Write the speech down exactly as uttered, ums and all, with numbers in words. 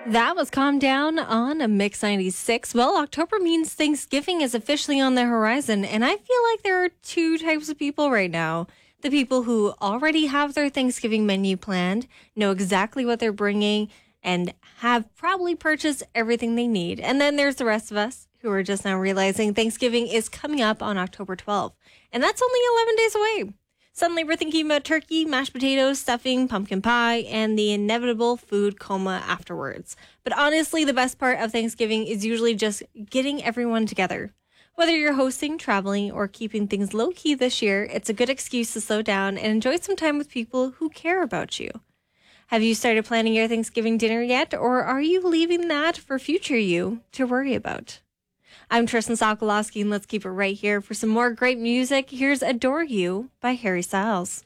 That was Calm Down on a Mix ninety-six. Well, October means Thanksgiving is officially on the horizon, and I feel like there are two types of people right now. The people who already have their Thanksgiving menu planned, know exactly what they're bringing, and have probably purchased everything they need. And then there's the rest of us who are just now realizing Thanksgiving is coming up on October twelfth, and that's only eleven days away. Suddenly we're thinking about turkey, mashed potatoes, stuffing, pumpkin pie, and the inevitable food coma afterwards. But honestly, the best part of Thanksgiving is usually just getting everyone together. Whether you're hosting, traveling, or keeping things low-key this year, it's a good excuse to slow down and enjoy some time with people who care about you. Have you started planning your Thanksgiving dinner yet, or are you leaving that for future you to worry about? I'm Tristan Sokolowski, and let's keep it right here for some more great music. Here's Adore You by Harry Styles.